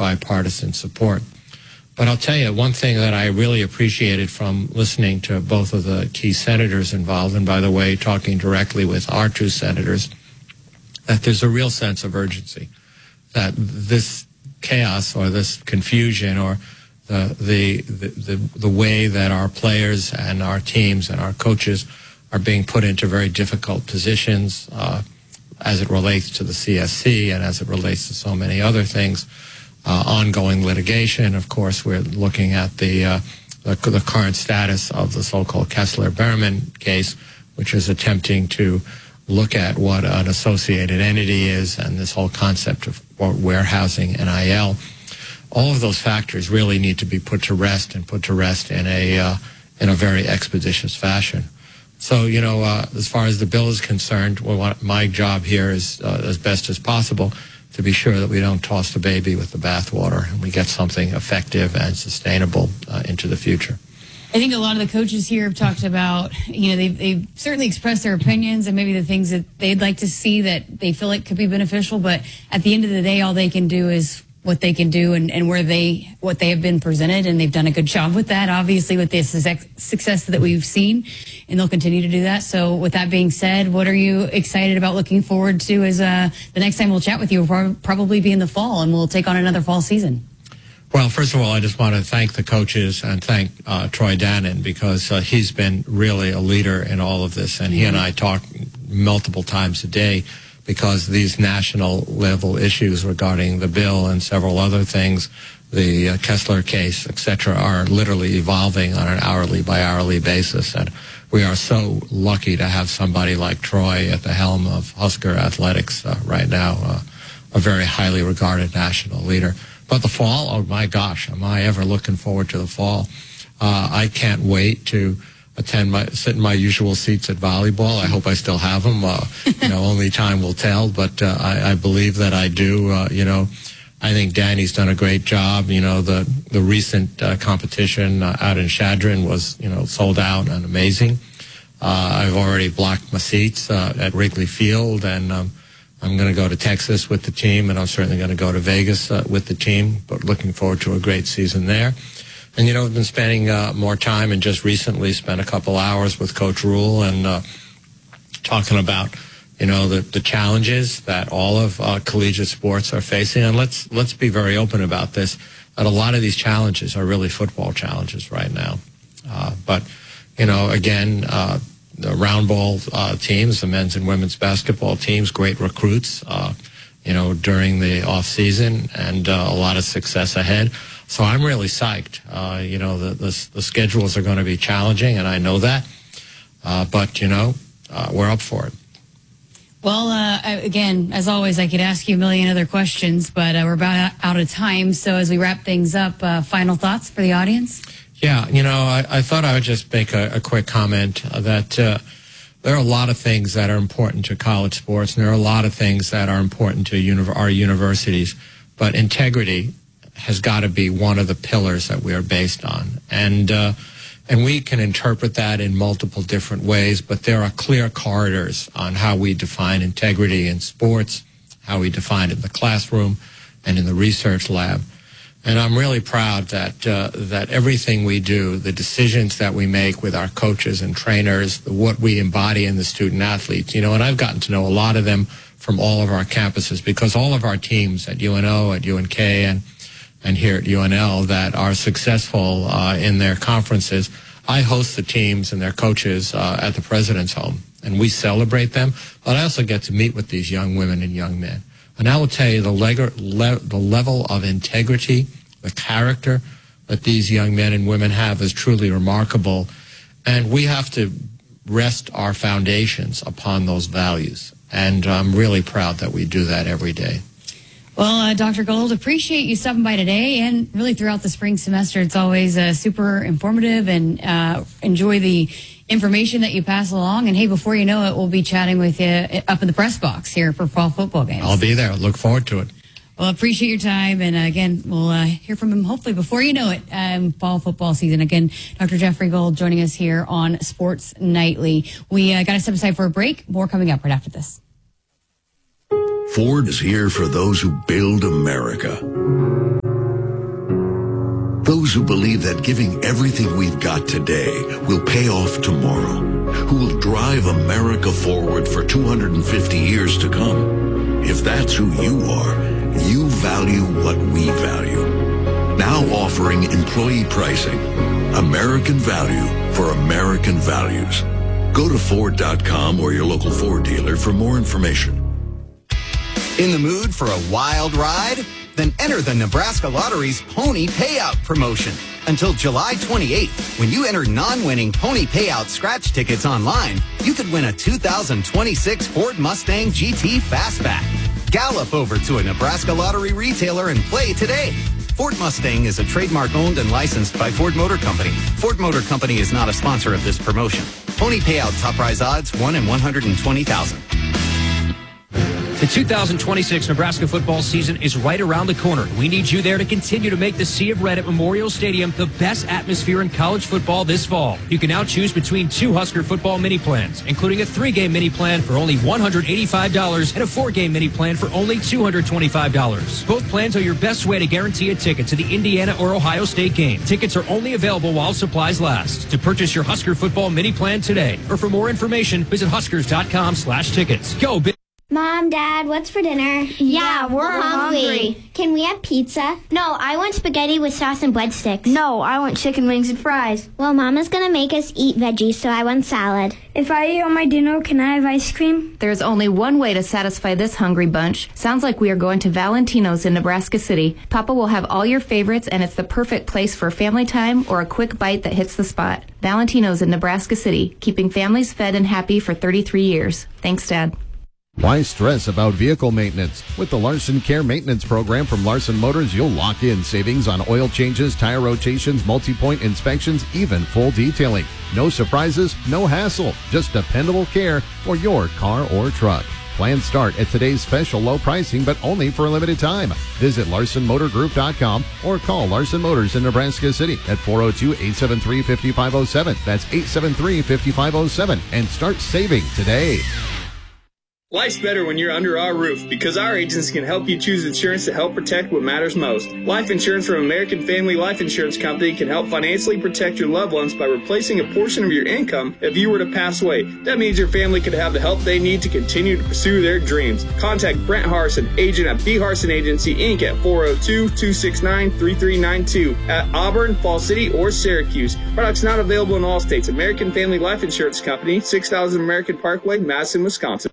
bipartisan support. But I'll tell you, one thing that I really appreciated from listening to both of the key senators involved, and by the way, talking directly with our two senators, that there's a real sense of urgency, that this chaos or this confusion or the way that our players and our teams and our coaches are being put into very difficult positions as it relates to the CSC and as it relates to so many other things. Ongoing litigation. Of course, we're looking at the current status of the so-called Kessler-Berman case, which is attempting to look at what an associated entity is and this whole concept of warehousing NIL. All of those factors really need to be put to rest and put to rest in a very expeditious fashion. So, as far as the bill is concerned, my job here is as best as possible to be sure that we don't toss the baby with the bathwater and we get something effective and sustainable into the future. I think a lot of the coaches here have talked about, they've certainly expressed their opinions and maybe the things that they'd like to see that they feel like could be beneficial, but at the end of the day, all they can do is what they can do and what they have been presented, and they've done a good job with that, obviously, with the success that we've seen, and they'll continue to do that. So with that being said, what are you excited about looking forward to as the next time we'll chat with you will probably be in the fall, and we'll take on another fall season? Well, first of all, I just want to thank the coaches and thank Troy Dannon, because he's been really a leader in all of this, and he and I talk multiple times a day, because these national level issues regarding the bill and several other things, the Kessler case, et cetera, are literally evolving on an hourly by hourly basis. And we are so lucky to have somebody like Troy at the helm of Husker Athletics right now, a very highly regarded national leader. But the fall, oh my gosh, am I ever looking forward to the fall. I can't wait to sit in my usual seats at volleyball. I hope I still have them. Only time will tell, but I believe that I do. I think Danny's done a great job. The recent competition out in Chadron was, sold out and amazing. I've already blocked my seats at Wrigley Field, and I'm going to go to Texas with the team, and I'm certainly going to go to Vegas with the team, but looking forward to a great season there. And, I've been spending more time and just recently spent a couple hours with Coach Rule and talking about, the challenges that all of collegiate sports are facing. And let's be very open about this, that a lot of these challenges are really football challenges right now. But again, the round ball teams, the men's and women's basketball teams, great recruits, during the off season, and a lot of success ahead. So I'm really psyched. The schedules are going to be challenging, and I know that. But we're up for it. Well, again, as always, I could ask you a million other questions, but we're about out of time. So as we wrap things up, final thoughts for the audience? Yeah, I thought I would just make a quick comment that there are a lot of things that are important to college sports, and there are a lot of things that are important to our universities. But integrity has got to be one of the pillars that we are based on. And we can interpret that in multiple different ways, but there are clear corridors on how we define integrity in sports, how we define it in the classroom and in the research lab. And I'm really proud that everything we do, the decisions that we make with our coaches and trainers, what we embody in the student athletes, and I've gotten to know a lot of them from all of our campuses, because all of our teams at UNO, at UNK, and here at UNL that are successful in their conferences, I host the teams and their coaches at the President's Home, and we celebrate them. But I also get to meet with these young women and young men. And I will tell you, the level of integrity, the character that these young men and women have is truly remarkable. And we have to rest our foundations upon those values. And I'm really proud that we do that every day. Well, Dr. Gold, appreciate you stopping by today and really throughout the spring semester. It's always super informative, and enjoy the information that you pass along. And hey, before you know it, we'll be chatting with you up in the press box here for fall football games. I'll be there. Look forward to it. Well, appreciate your time. And again, we'll hear from him hopefully before you know it, fall football season. Again, Dr. Jeffrey Gold joining us here on Sports Nightly. We got to step aside for a break. More coming up right after this. Ford is here for those who build America. Those who believe that giving everything we've got today will pay off tomorrow, who will drive America forward for 250 years to come. If that's who you are, you value what we value. Now offering employee pricing. American value for American values. Go to Ford.com or your local Ford dealer for more information. In the mood for a wild ride? Then enter the Nebraska Lottery's Pony Payout promotion. Until July 28th, when you enter non-winning Pony Payout scratch tickets online, you could win a 2026 Ford Mustang GT Fastback. Gallop over to a Nebraska Lottery retailer and play today. Ford Mustang is a trademark owned and licensed by Ford Motor Company. Ford Motor Company is not a sponsor of this promotion. Pony Payout top prize odds 1 in 120,000. The 2026 Nebraska football season is right around the corner. We need you there to continue to make the Sea of Red at Memorial Stadium the best atmosphere in college football this fall. You can now choose between 2 Husker football mini plans, including a 3-game mini plan for only $185 and a 4-game mini plan for only $225. Both plans are your best way to guarantee a ticket to the Indiana or Ohio State game. Tickets are only available while supplies last. To purchase your Husker football mini plan today, or for more information, visit huskers.com/tickets. Go Big. Mom, Dad, what's for dinner? Yeah, we're hungry. Can we have pizza? No, I want spaghetti with sauce and breadsticks. No, I want chicken wings and fries. Well, Mama's going to make us eat veggies, so I want salad. If I eat all my dinner, can I have ice cream? There's only one way to satisfy this hungry bunch. Sounds like we are going to Valentino's in Nebraska City. Papa will have all your favorites, and it's the perfect place for family time or a quick bite that hits the spot. Valentino's in Nebraska City, keeping families fed and happy for 33 years. Thanks, Dad. Why stress about vehicle maintenance? With the Larson Care Maintenance Program from Larson Motors, you'll lock in savings on oil changes, tire rotations, multi-point inspections, even full detailing. No surprises, no hassle, just dependable care for your car or truck. Plans start at today's special low pricing, but only for a limited time. Visit LarsonMotorGroup.com or call Larson Motors in Nebraska City at 402-873-5507. That's 873-5507 and start saving today. Life's better when you're under our roof because our agents can help you choose insurance to help protect what matters most. Life insurance from American Family Life Insurance Company can help financially protect your loved ones by replacing a portion of your income if you were to pass away. That means your family could have the help they need to continue to pursue their dreams. Contact Brent Harson, agent at B. Harson Agency, Inc. at 402-269-3392 at Auburn, Fall City, or Syracuse. Products not available in all states. American Family Life Insurance Company, 6000 American Parkway, Madison, Wisconsin.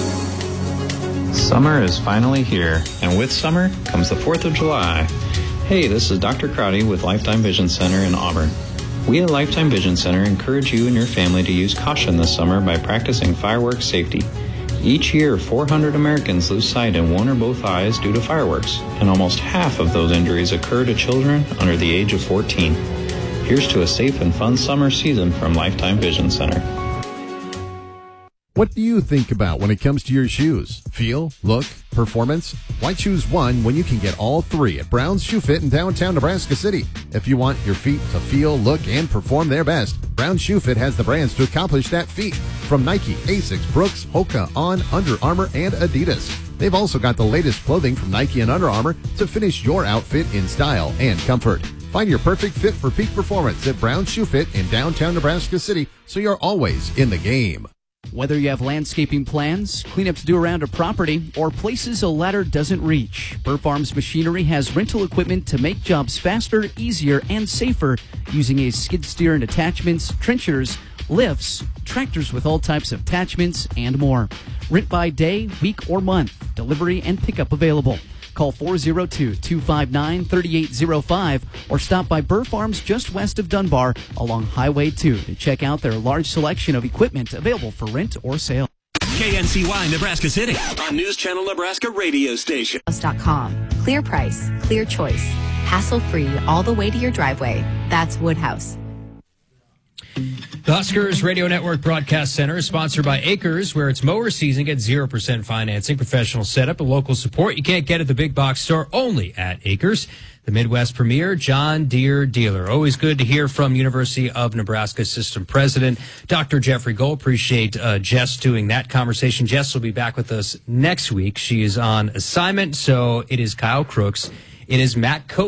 Summer is finally here, and with summer comes the 4th of July. Hey, this is Dr. Crowdy with Lifetime Vision Center in Auburn. We at Lifetime Vision Center encourage you and your family to use caution this summer by practicing fireworks safety. Each year, 400 Americans lose sight in one or both eyes due to fireworks, and almost half of those injuries occur to children under the age of 14. Here's to a safe and fun summer season from Lifetime Vision Center. What do you think about when it comes to your shoes? Feel, look, performance? Why choose one when you can get all three at Brown's Shoe Fit in downtown Nebraska City? If you want your feet to feel, look, and perform their best, Brown's Shoe Fit has the brands to accomplish that feat. From Nike, Asics, Brooks, Hoka, On, Under Armour, and Adidas. They've also got the latest clothing from Nike and Under Armour to finish your outfit in style and comfort. Find your perfect fit for peak performance at Brown's Shoe Fit in downtown Nebraska City, so you're always in the game. Whether you have landscaping plans, cleanup to do around a property, or places a ladder doesn't reach, Burr Farms Machinery has rental equipment to make jobs faster, easier, and safer using a skid steer and attachments, trenchers, lifts, tractors with all types of attachments, and more. Rent by day, week, or month. Delivery and pickup available. Call 402-259-3805 or stop by Burr Farms just west of Dunbar along Highway 2 to check out their large selection of equipment available for rent or sale. KNCY Nebraska City on News Channel Nebraska radio station. Woodhouse.com. Clear price, clear choice. Hassle-free all the way to your driveway. That's Woodhouse. The Huskers Radio Network Broadcast Center is sponsored by Acres, where it's mower season. Get 0% financing, professional setup, and local support you can't get at the big box store, only at Acres. The Midwest premier John Deere dealer. Always good to hear from University of Nebraska System President Dr. Jeffrey Gold. Appreciate Jess doing that conversation. Jess will be back with us next week. She is on assignment, so it is Kyle Crooks. It is Matt Cote